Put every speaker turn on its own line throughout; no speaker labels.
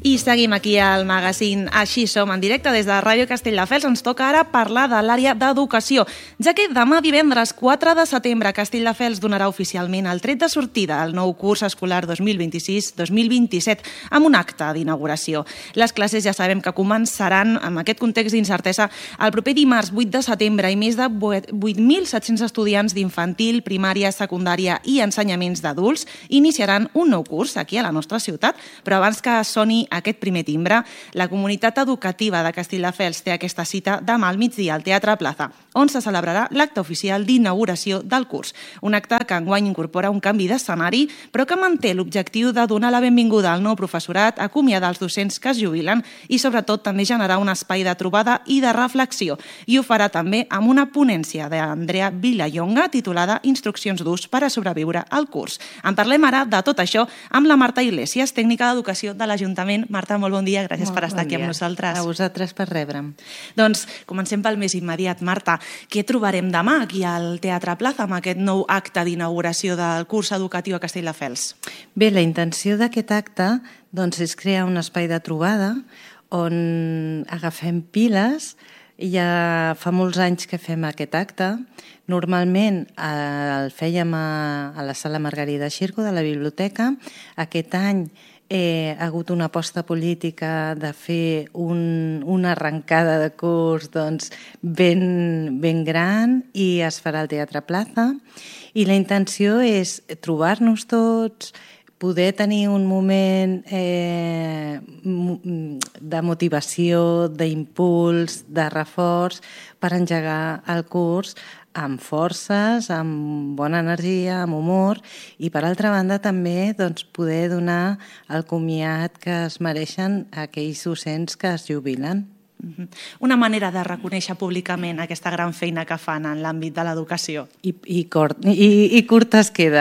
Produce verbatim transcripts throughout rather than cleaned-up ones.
I seguim aquí al magazín Així som, en directe des de Ràdio Castelldefels. Ens toca ara parlar de l'àrea d'educació, ja que demà divendres quatre de setembre Castelldefels donarà oficialment el tret de sortida al nou curs escolar dos mil vint-i-sis dos mil vint-i-set amb un acte d'inauguració. Les classes ja sabem que començaran amb aquest context d'incertesa el proper dimarts vuit de setembre i més de vuit mil set-cents estudiants d'infantil, primària, secundària i ensenyaments d'adults iniciaran un nou curs aquí a la nostra ciutat, però abans que soni aquest primer timbre, la comunitat educativa de Castelldefels té aquesta cita demà al migdia al Teatre Plaza, on se celebrarà l'acte oficial d'inauguració del curs. Un acte que enguany incorpora un canvi d'escenari, però que manté l'objectiu de donar la benvinguda al nou professorat, acomiadar els docents que es jubilen i, sobretot, també generar un espai de trobada i de reflexió. I ho farà també amb una ponència d'Andrea Vilallonga titulada Instruccions d'ús per a sobreviure al curs. En parlem ara de tot això amb la Marta Iglesias, tècnica d'educació de l'Ajuntament. Marta, molt bon dia, gràcies per estar aquí amb nosaltres.
A vosaltres per rebre'm.
Doncs comencem pel més immediat. Marta, què trobarem demà aquí al Teatre Plaza amb aquest nou acte d'inauguració del curs educatiu a Castelldefels?
Bé, la intenció d'aquest acte doncs, és crear un espai de trobada on agafem piles. Ja fa molts anys que fem aquest acte. Normalment el fèiem a, a la sala Margarida Xirgo de la biblioteca. Aquest any Eh, ha hagut una aposta política de fer un, una arrencada de curs doncs, ben, ben gran i es farà al Teatre Plaza. I la intenció és trobar-nos tots, poder tenir un moment eh, de motivació, d'impuls, de reforç per engegar el curs amb forces, amb bona energia, amb humor i, per altra banda, també doncs, poder donar el comiat que es mereixen aquells docents que es jubilen.
Una manera de reconèixer públicament aquesta gran feina que fan en l'àmbit de l'educació.
I, i, cort, i, i curta es queda.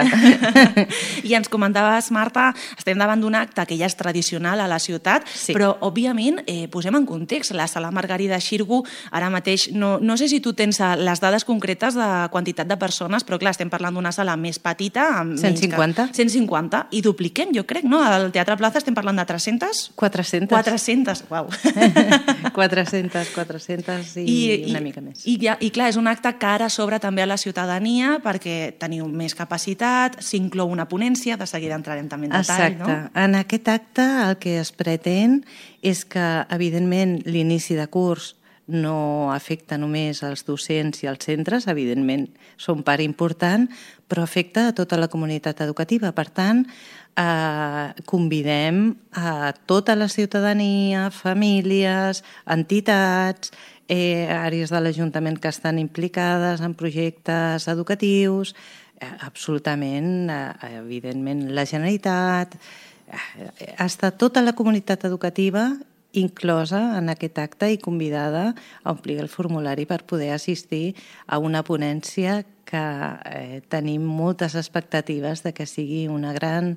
I ens comentaves, Marta, estem davant d'un acte que ja és tradicional a la ciutat, sí. Però, òbviament, eh, posem en context, la sala Margarida Xirgo, ara mateix, no, no sé si tu tens les dades concretes de quantitat de persones, però clar, estem parlant d'una sala més petita, amb
cent cinquanta.
Que cent cinquanta, i dupliquem, jo crec, no? Al Teatre Plaza estem parlant de tres-centes?
quatre-centes.
quatre-centes, uau.
quatre-centes, quatre-centes i, I una mica més.
I, i, I clar, és un acte que ara s'obre també a la ciutadania perquè teniu més capacitat, s'inclou una ponència, de seguida entrarem també en detall,
Exacte.
no?
En aquest acte el que es pretén és que, evidentment, l'inici de curs no afecta només els docents i els centres, evidentment són part important, però afecta a tota la comunitat educativa. Per tant, eh, convidem a tota la ciutadania, famílies, entitats, eh, àrees de l'Ajuntament que estan implicades en projectes educatius, eh, absolutament, eh, evidentment, la Generalitat, eh, està tota la comunitat educativa inclosa en aquest acte i convidada a omplir el formulari per poder assistir a una ponència que eh, tenim moltes expectatives de que sigui una gran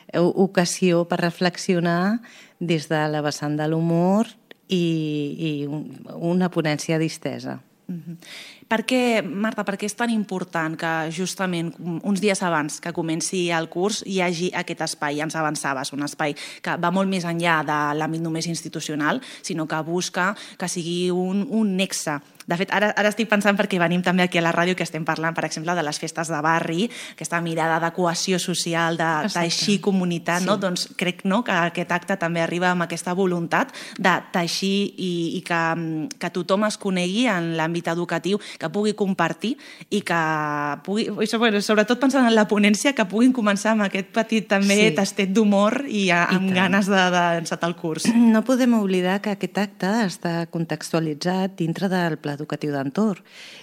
ocasió per reflexionar des de la vessant de l'humor i, i una ponència distesa.
Mm-hmm. Per què, Marta, per què és tan important que justament uns dies abans que comenci el curs hi hagi aquest espai? Ja ens avançaves, un espai que va molt més enllà de l'àmbit només institucional, sinó que busca que sigui un, un nexe. De fet, ara, ara estic pensant perquè venim també aquí a la ràdio que estem parlant, per exemple, de les festes de barri, aquesta mirada de cohesió social, de teixir comunitat, sí. No? Doncs crec no, que aquest acte també arriba amb aquesta voluntat de teixir i, i que, que tothom es conegui en l'àmbit educatiu, que pugui compartir i que pugui, sobretot pensant en la ponència, que puguin començar amb aquest petit també sí. tastet d'humor i amb I ganes d'encetar el curs.
No podem oblidar que aquest acte està contextualitzat dintre del pla educatiu d'entorn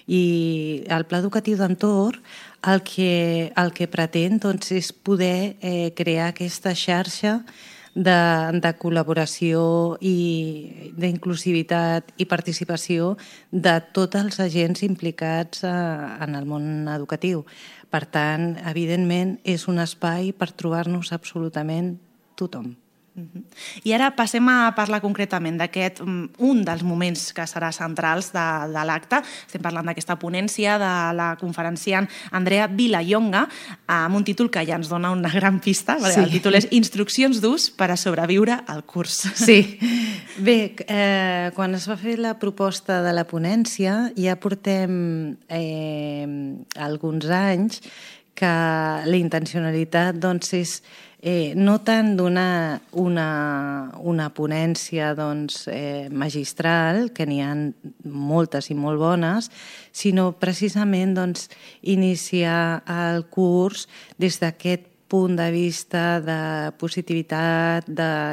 i el pla educatiu d'entorn el que, el que pretén doncs, és poder eh, crear aquesta xarxa de, de col·laboració i d'inclusivitat i participació de tots els agents implicats eh, en el món educatiu. Per tant, evidentment, és un espai per trobar-nos absolutament tothom.
I ara passem a parlar concretament d'aquest, un dels moments que serà centrals de, de l'acte. Estem parlant d'aquesta ponència de la conferenciant Andrea Vilallonga, amb un títol que ja ens dona una gran pista. Sí. El títol és Instruccions d'ús per a sobreviure al curs.
Sí. Bé, eh, quan es va fer la proposta de la ponència, ja portem eh, alguns anys que la intencionalitat doncs, és Eh, no tant donar una, una ponència doncs, eh, magistral, que n'hi ha moltes i molt bones, sinó precisament doncs, iniciar el curs des d'aquest punt de vista de positivitat,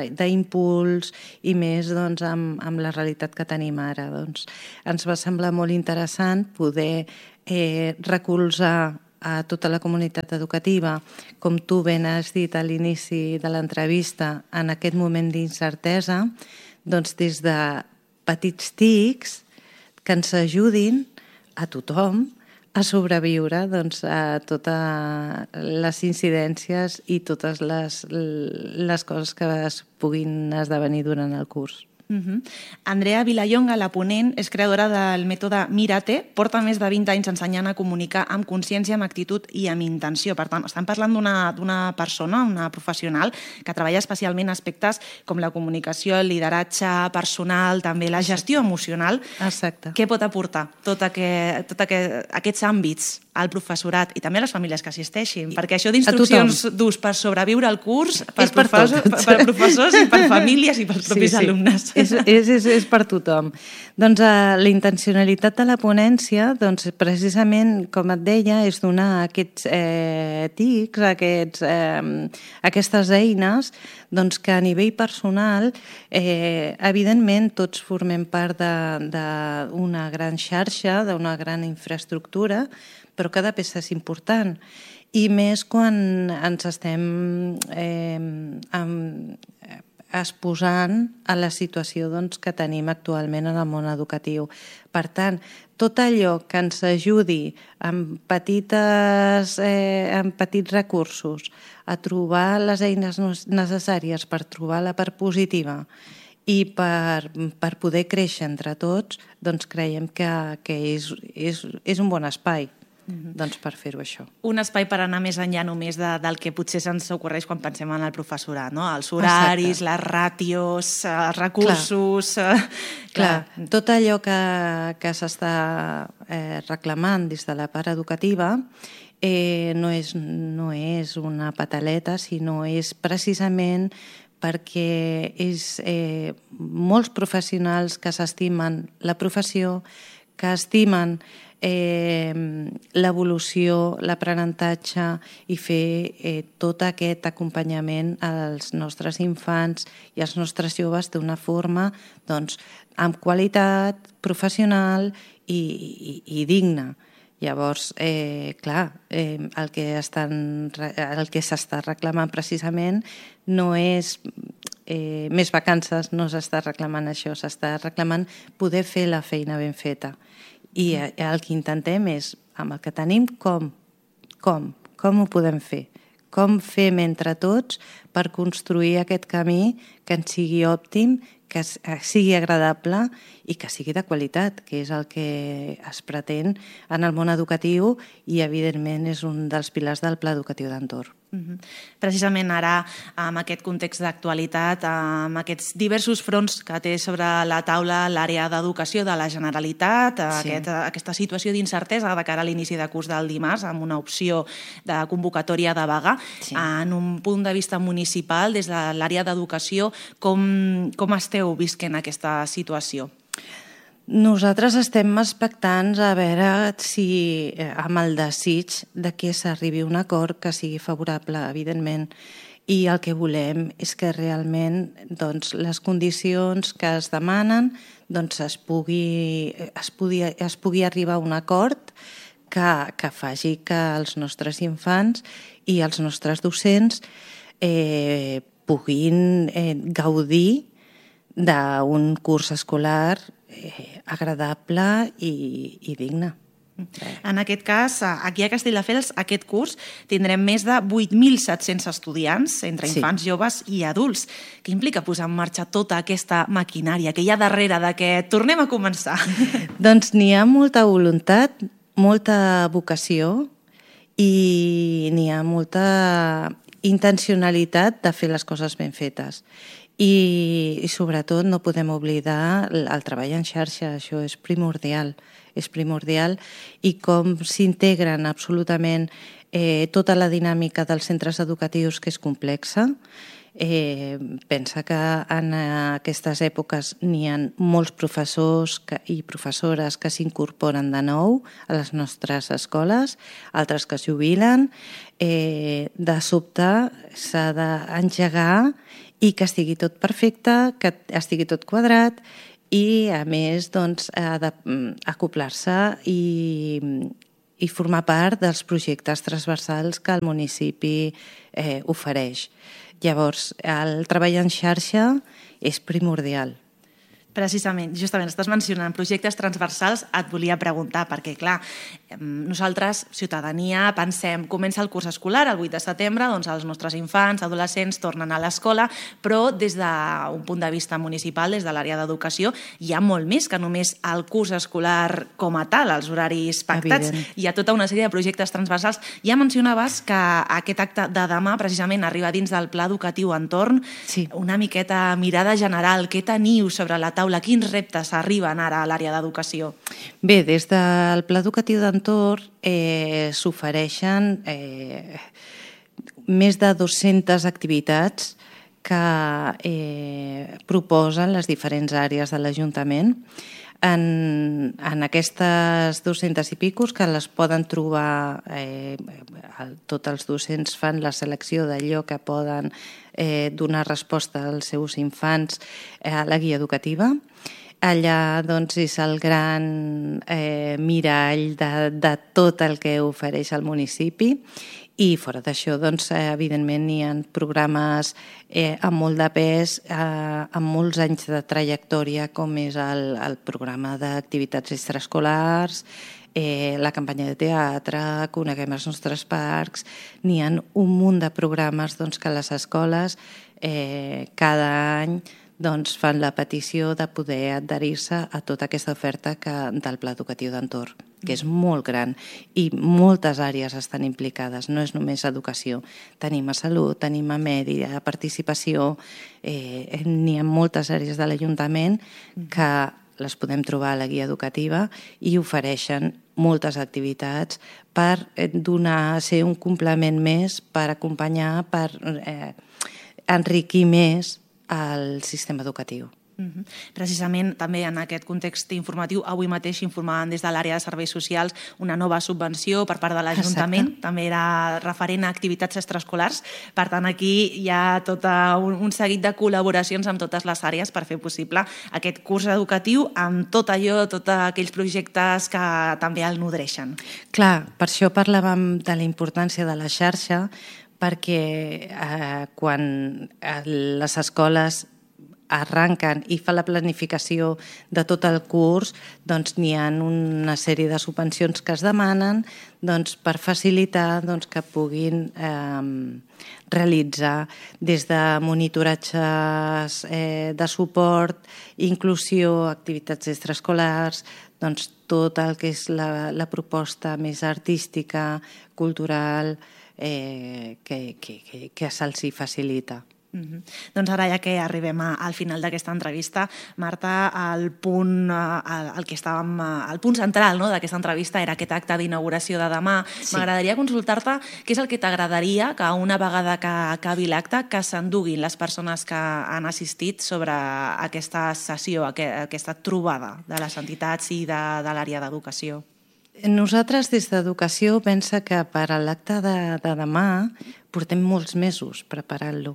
d'impuls i més doncs, amb, amb la realitat que tenim ara. Doncs, ens va semblar molt interessant poder eh, recolzar a tota la comunitat educativa, com tu ben has dit a l'inici de l'entrevista, en aquest moment d'incertesa, doncs des de petits tics que ens ajudin a tothom a sobreviure doncs, a totes les incidències i totes les, les coses que es puguin esdevenir durant el curs.
Uh-huh. Andrea Vilallonga, la ponent, és creadora del mètode Mírate, porta més de vint anys ensenyant a comunicar amb consciència, amb actitud i amb intenció. Per tant, estem parlant d'una persona, una professional, que treballa especialment aspectes com la comunicació, el lideratge personal, també la gestió emocional.
Exacte.
Què pot aportar tot, aquest, tot aquest, aquests àmbits al professorat i també a les famílies que assisteixin? Perquè això d'instruccions d'ús per sobreviure al curs, per, per, professors, per professors i per famílies i pels propis sí, sí. alumnes.
És, és, és, és per tothom. Doncs uh, la intencionalitat de la ponència, doncs, precisament, com et deia, és donar aquests eh, tics, aquests, eh, aquestes eines, doncs, que a nivell personal, eh, evidentment, tots formem part d'una gran xarxa, d'una gran infraestructura, però cada peça és important. I més quan ens estem eh, amb, exposant a la situació doncs, que tenim actualment en el món educatiu. Per tant, tot allò que ens ajudi amb, petites, eh, amb petits recursos a trobar les eines necessàries per trobar la part positiva i per, per poder créixer entre tots, doncs creiem que, que és, és, és un bon espai. Mm-hmm. Doncs per fer-ho això.
Un espai per anar més enllà només de, del que potser se'ns ocorreix quan pensem en el professorat, no? Els horaris, exacte. Les ràtios, els recursos... Clar,
eh, clar. clar. Tot allò que, que s'està eh, reclamant des de la part educativa eh, no, és, no és una pataleta, sinó és precisament perquè és eh, molts professionals que s'estimen la professió, que estimen eh, l'evolució, l'aprenentatge i fer eh, tot aquest acompanyament als nostres infants i als nostres joves d'una forma doncs, amb qualitat, professional i, i, i digna. Llavors, eh, clar, eh, el que estan, el que s'està reclamant precisament no és eh, més vacances, no s'està reclamant això, s'està reclamant poder fer la feina ben feta. I el que intentem és, amb el que tenim, com, com, com ho podem fer, com fem entre tots per construir aquest camí que ens sigui òptim, que sigui agradable i que sigui de qualitat, que és el que es pretén en el món educatiu i, evidentment, és un dels pilars del Pla Educatiu d'Entorn.
Mm-hmm. Precisament ara, amb aquest context d'actualitat, amb aquests diversos fronts que té sobre la taula l'àrea d'educació de la Generalitat, sí. aquest, aquesta situació d'incertesa de cara a l'inici de curs del dimarts, amb una opció de convocatòria de vaga, sí. En un punt de vista municipal, des de l'àrea d'educació, com, com esteu visquent aquesta situació?
Nosaltres estem expectants a veure si, amb el desig de que s'arribi a un acord que sigui favorable, evidentment, i el que volem és que realment doncs, les condicions que es demanen doncs, es, pugui, es, pugui, es pugui arribar a un acord que, que faci que els nostres infants i els nostres docents eh, puguin eh, gaudir d'un curs escolar eh, agradable i, i digne.
En aquest cas, aquí a Castelldefels, aquest curs tindrem més de vuit mil set-cents estudiants, entre infants, sí. joves i adults. Què implica posar en marxa tota aquesta maquinària que hi ha darrere de que tornem a començar?
Doncs n'hi ha molta voluntat, molta vocació i n'hi ha molta intencionalitat de fer les coses ben fetes. I, i sobretot no podem oblidar el treball en xarxa, això és primordial, és primordial i com s'integren absolutament eh, tota la dinàmica dels centres educatius, que és complexa. Eh, pensa que en aquestes èpoques n'hi ha molts professors que, i professores que s'incorporen de nou a les nostres escoles, altres que es jubilen. Eh, de sobte s'ha d'engegar i que estigui tot perfecte, que estigui tot quadrat i, a més, doncs, ha d'acoplar-se i, i formar part dels projectes transversals que el municipi eh, ofereix. Llavors, el treball en xarxa és primordial.
Precisament, justament, estàs mencionant projectes transversals, et volia preguntar, perquè, clar, nosaltres, ciutadania, pensem, comença el curs escolar, el vuit de setembre, doncs els nostres infants, adolescents, tornen a l'escola, però des d'un punt de vista municipal, des de l'àrea d'educació, hi ha molt més que només el curs escolar com a tal, els horaris pactats. Evident. Hi ha tota una sèrie de projectes transversals. Ja mencionaves que aquest acte de demà, precisament, arriba dins del Pla Educatiu Entorn. Sí. Una miqueta mirada general, què teniu sobre la taula? Quins reptes arriben ara a l'àrea d'educació?
Bé, des del Pla Educatiu d'Entorn eh, s'ofereixen eh, més de dues-centes activitats que eh, proposen les diferents àrees de l'Ajuntament. En, en aquestes dues-centes i picos, que les poden trobar, eh, tots els docents fan la selecció d'allò que poden eh, donar resposta als seus infants eh, a la guia educativa. Allà doncs, és el gran eh, mirall de, de tot el que ofereix el municipi. I fora d'això, doncs, evidentment, hi ha programes eh, amb molt de pes, eh, amb molts anys de trajectòria, com és el, el programa d'activitats extraescolars, eh, la campanya de teatre, Coneguem els nostres parcs. N'hi ha un munt de programes doncs, que les escoles eh, cada any doncs, fan la petició de poder adherir-se a tota aquesta oferta que, del Pla Educatiu d'Entorn, que és molt gran i moltes àrees estan implicades, no és només educació. Tenim a salut, tenim a medi, a participació, eh, n'hi ha moltes àrees de l'Ajuntament que les podem trobar a la guia educativa i ofereixen moltes activitats per donar, ser un complement més, per acompanyar, per eh, enriquir més al sistema educatiu.
Uh-huh. Precisament també en aquest context informatiu, avui mateix informaven des de l'àrea de serveis socials una nova subvenció per part de l'Ajuntament. Exacte. També era referent a activitats extraescolars. Per tant, aquí hi ha tot un, un seguit de col·laboracions amb totes les àrees per fer possible aquest curs educatiu amb tot allò, tots aquells projectes que també el nodreixen.
Clar, per això parlàvem de la importància de la xarxa, perquè eh, quan les escoles arranquen i fa la planificació de tot el curs, doncs n'hi ha una sèrie de subvencions que es demanen doncs, per facilitar doncs, que puguin eh, realitzar des de monitoratges eh, de suport, inclusió, activitats extraescolars, doncs, tot el que és la, la proposta més artística, cultural, Eh, que, que, que, que se'ls hi facilita.
Mm-hmm. Doncs ara, ja que arribem a, al final d'aquesta entrevista, Marta, el punt, el, el que estàvem, el punt central, no, d'aquesta entrevista era aquest acte d'inauguració de demà. Sí. M'agradaria consultar-te què és el que t'agradaria que una vegada que acabi l'acte que s'enduguin les persones que han assistit sobre aquesta sessió, aquesta trobada de les entitats i de, de l'àrea d'educació.
Nosaltres, des d'Educació, pensa que per a l'acte de, de demà portem molts mesos preparant-lo.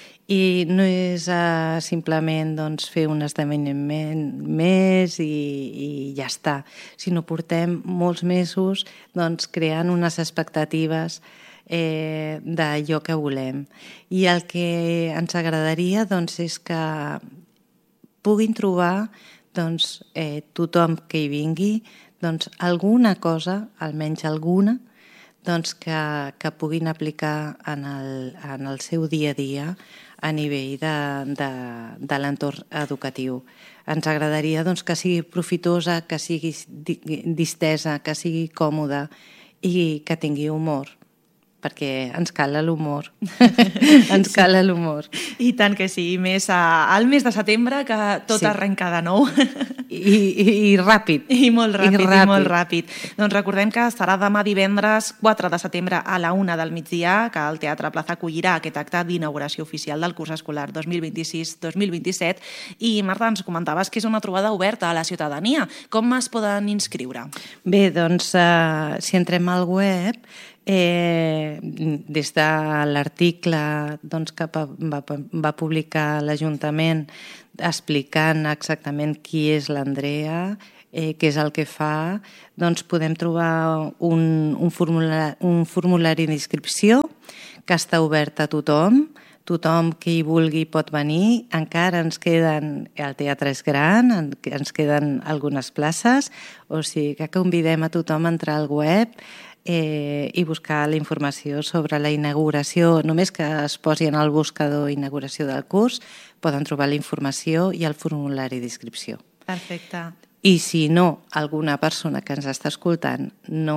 I no és uh, simplement doncs, fer un esdeveniment més i, i ja està, sinó portem molts mesos doncs, creant unes expectatives eh, d'allò que volem. I el que ens agradaria doncs, és que puguin trobar doncs, eh, tothom que hi vingui doncs alguna cosa, almenys alguna, doncs que, que puguin aplicar en el, en el seu dia a dia a nivell de, de, de l'entorn educatiu. Ens agradaria doncs, que sigui profitosa, que sigui distesa, que sigui còmoda i que tingui humor, perquè ens cala l'humor. Ens cala l'humor.
I tant que sí, més al mes de setembre, que tot sí. arrenca de nou.
I, i, i ràpid.
I molt ràpid, I ràpid, i molt ràpid. Doncs recordem que estarà demà divendres quatre de setembre a la una del migdia, que el Teatre Plaza acollirà aquest acte d'inauguració oficial del curs escolar dos mil vint-i-sis dos mil vint-i-set. I Marta, ens comentaves que és una trobada oberta a la ciutadania. Com es poden inscriure?
Bé, doncs, uh, si entrem al web, Eh, des de l'article doncs, que va, va publicar l'Ajuntament explicant exactament qui és l'Andrea, eh, què és el que fa, doncs podem trobar un, un, formulari, un formulari d'inscripció que està obert a tothom. Tothom que hi vulgui pot venir. Encara ens queden, el teatre és gran, ens queden algunes places, o sigui que convidem a tothom a entrar al web Eh, i buscar la informació sobre la inauguració. Només que es posi en el buscador inauguració del curs poden trobar la informació i el formulari d'inscripció.
Perfecte.
I si no, alguna persona que ens està escoltant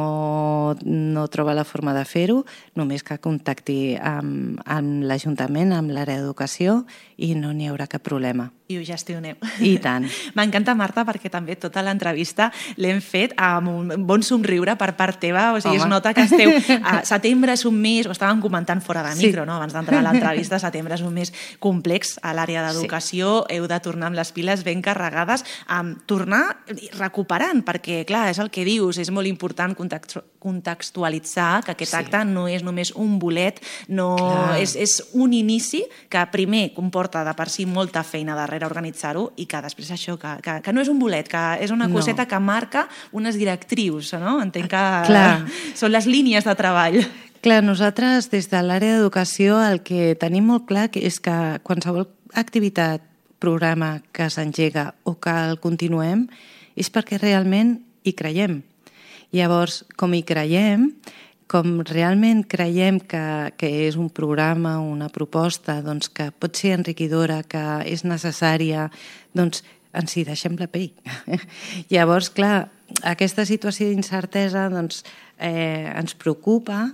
no, no troba la forma de fer-ho, només que contacti amb, amb l'Ajuntament, amb l'àrea d'educació, i no n'hi haurà cap problema.
I ho gestioneu.
I tant.
M'encanta, Marta, perquè també tota l'entrevista l'hem fet amb un bon somriure per part teva, o sigui, Home. es nota que esteu... A setembre és un mes, ho estàvem comentant fora de micro, sí. no? Abans d'entrar a l'entrevista, setembre és un mes complex a l'àrea d'educació, sí. heu de tornar amb les piles ben carregades, um, tornar recuperant, perquè, clar, és el que dius, és molt important contextualitzar que aquest sí. acte no és només un bolet, no és, és un inici que primer comporta de per si molta feina darrere organitzar-ho i que després això, que, que, que no és un bolet, que és una coseta no. que marca unes directrius, no? Entenc que Clar. són les línies de treball.
Clar, nosaltres des de l'àrea d'educació el que tenim molt clar és que qualsevol activitat, programa que s'engega o que el continuem és perquè realment hi creiem. Llavors, com hi creiem, com realment creiem que, que és un programa, una proposta doncs, que pot ser enriquidora, que és necessària, doncs ens hi deixem la pell. Llavors, clar, aquesta situació d'incertesa doncs, eh, ens preocupa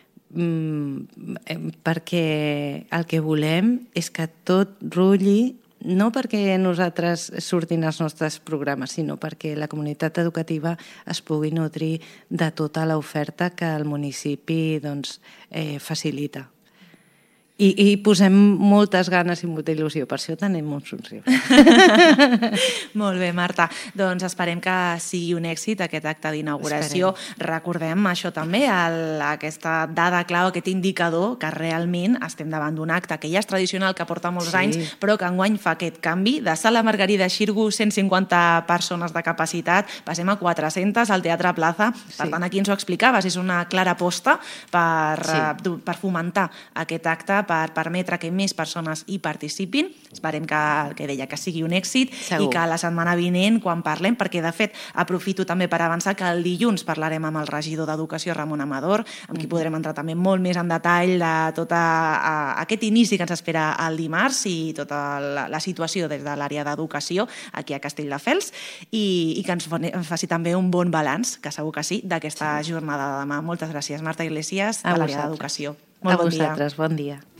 mm, perquè el que volem és que tot rulli, no perquè nosaltres surtin els nostres programes, sinó perquè la comunitat educativa es pugui nodrir de tota l'oferta que el municipi doncs, eh, facilita. I, i posem moltes ganes i molta il·lusió, per això tenim un somriure.
Molt bé, Marta. Doncs esperem que sigui un èxit aquest acte d'inauguració. Recordem això també, el, aquesta dada clau, aquest indicador, que realment estem davant d'un acte que ja és tradicional, que porta molts sí. anys, però que enguany fa aquest canvi. De Sala Margarida Xirgu, cent cinquanta persones de capacitat, passem a quatre-centes al Teatre Plaza. Per sí. tant, aquí ens ho explicaves, és una clara aposta per, sí. per fomentar aquest acte, per permetre que més persones hi participin. Esperem que, que deia que sigui un èxit Segur. I que la setmana vinent, quan parlem, perquè de fet aprofito també per avançar que el dilluns parlarem amb el regidor d'Educació, Ramon Amador, amb qui podrem entrar també molt més en detall de tot aquest inici que ens espera el dimarts i tota la, la situació des de l'àrea d'educació aquí a Castelldefels i, i que ens faci també un bon balanç, que segur que sí, d'aquesta jornada de demà. Moltes gràcies, Marta Iglesias, de l'àrea d'Educació.
Molt bon dia. A vosaltres, bon dia.